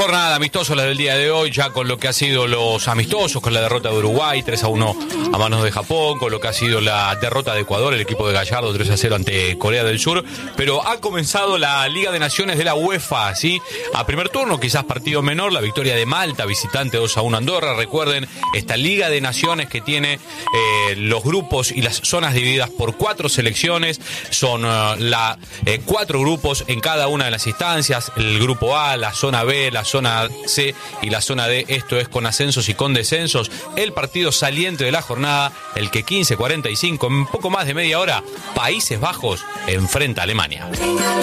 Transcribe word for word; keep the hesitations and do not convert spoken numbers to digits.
Jornada amistosa la del día de hoy, ya con lo que ha sido los amistosos, con la derrota de Uruguay, tres a uno a manos de Japón, con lo que ha sido la derrota de Ecuador, el equipo de Gallardo, tres a cero ante Corea del Sur, pero ha comenzado la Liga de Naciones de la UEFA, ¿sí? A primer turno, quizás partido menor, la victoria de Malta, visitante dos a uno Andorra. Recuerden, esta Liga de Naciones que tiene eh, los grupos y las zonas divididas por cuatro selecciones, son uh, la, eh, cuatro grupos en cada una de las instancias, el grupo A, la zona B, la zona C y la zona D, esto es con ascensos y con descensos. El partido saliente de la jornada, el que quince cuarenta y cinco, en poco más de media hora, Países Bajos enfrenta a Alemania.